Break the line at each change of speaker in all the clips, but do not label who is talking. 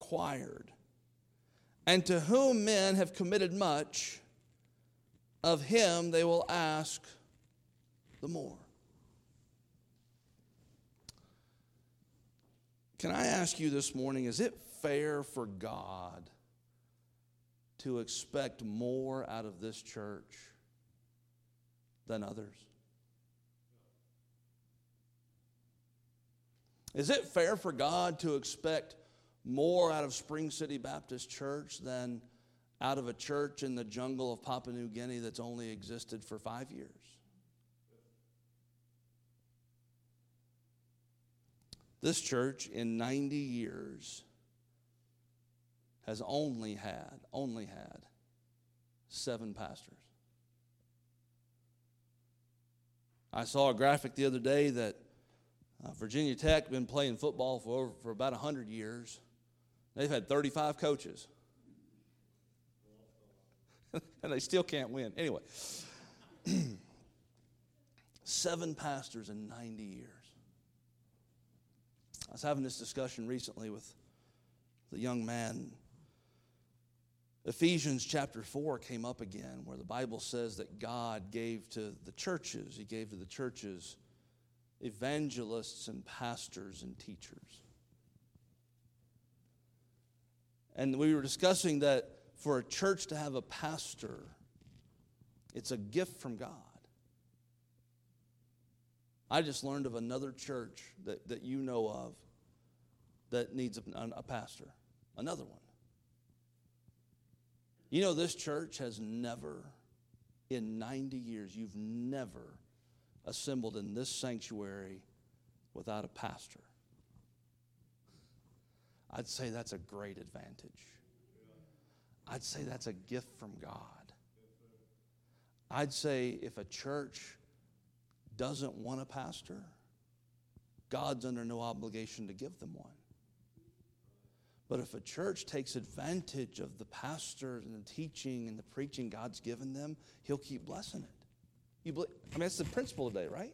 required. And to whom men have committed much, of him they will ask the more. Can I ask you this morning, is it fair for God to expect more out of this church than others? Is it fair for God to expect more out of Spring City Baptist Church than out of a church in the jungle of Papua New Guinea that's only existed for 5 years? This church in 90 years has only had 7 pastors. I saw a graphic the other day that Virginia Tech been playing football for about 100 years. They've had 35 coaches. And they still can't win. Anyway, 7 pastors in 90 years. I was having this discussion recently with the young man. Ephesians chapter 4 came up again, where the Bible says that God gave to the churches, He gave to the churches evangelists and pastors and teachers. And we were discussing that for a church to have a pastor, it's a gift from God. I just learned of another church that you know of that needs a pastor. Another one. You know, this church has never, in 90 years, you've never assembled in this sanctuary without a pastor. I'd say that's a great advantage. I'd say that's a gift from God. I'd say if a church doesn't want a pastor, God's under no obligation to give them one. But if a church takes advantage of the pastor and the teaching and the preaching God's given them, He'll keep blessing it. That's the principle today, right?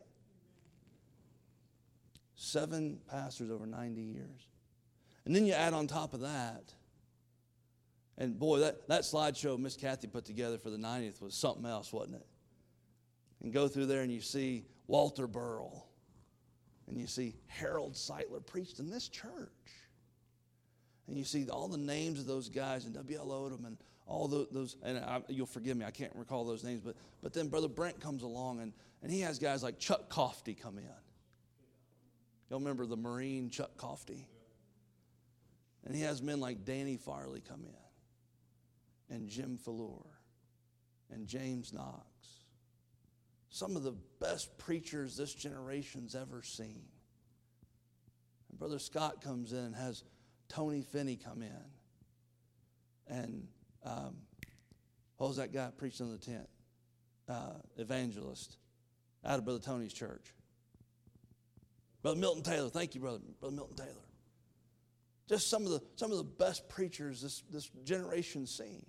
7 pastors over 90 years. And then you add on top of that, and boy, that slideshow Miss Kathy put together for the 90th was something else, wasn't it? And go through there and you see Walter Burrell, and you see Harold Seitler preached in this church. And you see all the names of those guys, and W.L. Odom, and all those, and you'll forgive me, I can't recall those names, but then Brother Brent comes along, and he has guys like Chuck Coffey come in. Y'all remember the Marine Chuck Coffey? And he has men like Danny Farley come in, and Jim Fallour, and James Knox. Some of the best preachers this generation's ever seen. And Brother Scott comes in and has Tony Finney come in. And what was that guy preaching in the tent? Evangelist out of Brother Tony's church. Brother Milton Taylor. Thank you, Brother Milton Taylor. Just some of the best preachers this generation's seen.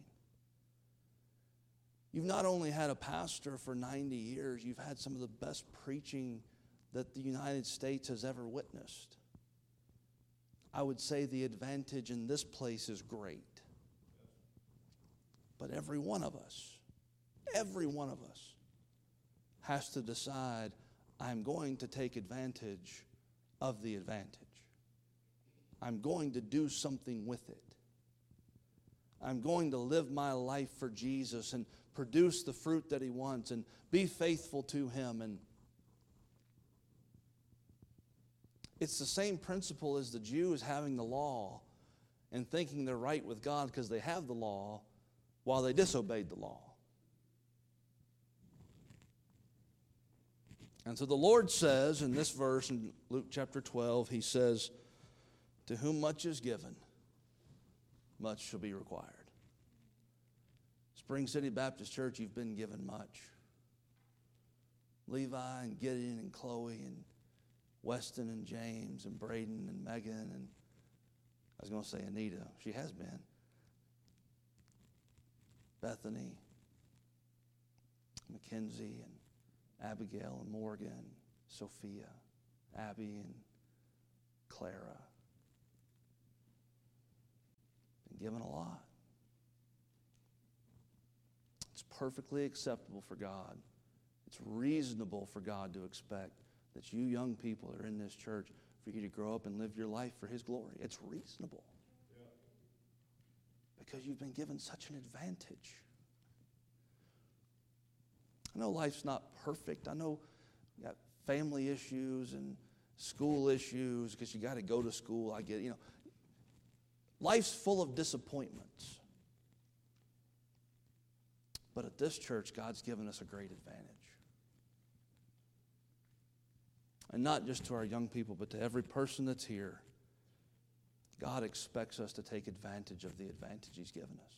You've not only had a pastor for 90 years, you've had some of the best preaching that the United States has ever witnessed. I would say the advantage in this place is great. But every one of us has to decide, I'm going to take advantage of the advantage. I'm going to do something with it. I'm going to live my life for Jesus and produce the fruit that He wants and be faithful to Him. And it's the same principle as the Jews having the law and thinking they're right with God because they have the law while they disobeyed the law. And so the Lord says in this verse in Luke chapter 12, He says, to whom much is given, much shall be required. Spring City Baptist Church, you've been given much. Levi and Gideon and Chloe and Weston and James and Braden and Megan and I was going to say Anita. She has been. Bethany, Mackenzie and Abigail and Morgan, Sophia, Abby and Clara. and given a lot. It's perfectly acceptable for God. It's reasonable for God to expect that you young people that are in this church, for you to grow up and live your life for His glory. It's reasonable. Because you've been given such an advantage. I know life's not perfect. I know you got family issues and school issues because you got to go to school. I get it. Life's full of disappointments. But at this church, God's given us a great advantage. And not just to our young people, but to every person that's here. God expects us to take advantage of the advantage He's given us.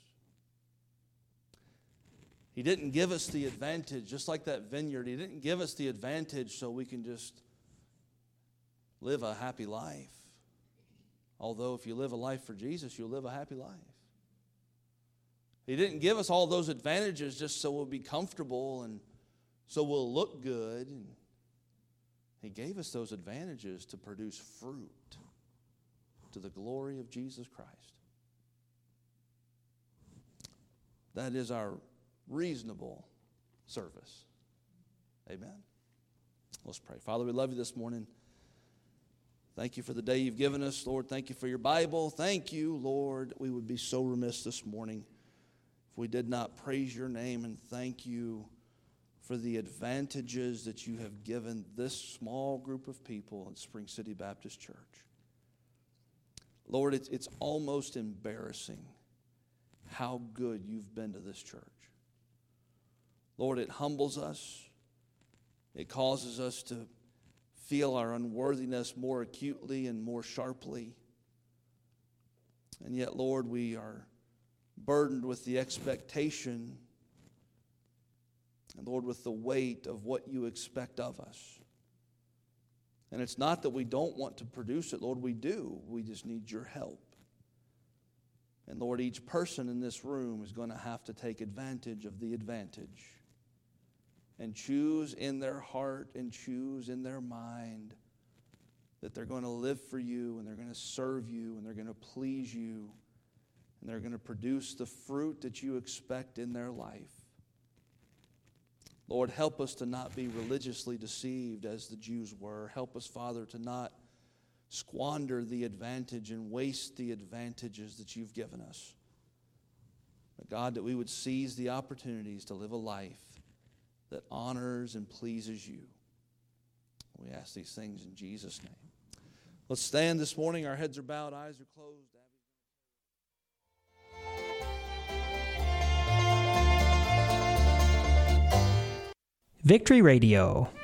He didn't give us the advantage, just like that vineyard, He didn't give us the advantage so we can just live a happy life. Although if you live a life for Jesus, you'll live a happy life. He didn't give us all those advantages just so we'll be comfortable and so we'll look good. And He gave us those advantages to produce fruit to the glory of Jesus Christ. That is our reasonable service. Amen. Let's pray. Father, we love You this morning. Thank You for the day You've given us, Lord. Thank You for Your Bible. Thank You, Lord. We would be so remiss this morning if we did not praise Your name and thank You for the advantages that You have given this small group of people at Spring City Baptist Church. Lord, it's almost embarrassing how good You've been to this church. Lord, it humbles us. It causes us to feel our unworthiness more acutely and more sharply. And yet, Lord, we are burdened with the expectation and, Lord, with the weight of what You expect of us. And it's not that we don't want to produce it, Lord, we do. We just need Your help. And Lord, each person in this room is going to have to take advantage of the advantage and choose in their heart and choose in their mind that they're going to live for You and they're going to serve You and they're going to please You and they're going to produce the fruit that You expect in their life. Lord, help us to not be religiously deceived as the Jews were. Help us, Father, to not squander the advantage and waste the advantages that You've given us. But God, that we would seize the opportunities to live a life that honors and pleases You. We ask these things in Jesus' name. Let's stand this morning. Our heads are bowed, eyes are closed.
Victory Radio.